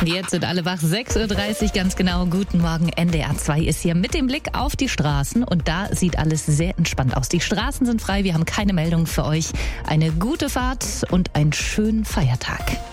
Jetzt sind alle wach, 6:30 Uhr ganz genau. Guten Morgen, NDR 2 ist hier mit dem Blick auf die Straßen und da sieht alles sehr entspannt aus. Die Straßen sind frei, wir haben keine Meldung für euch. Eine gute Fahrt und einen schönen Feiertag.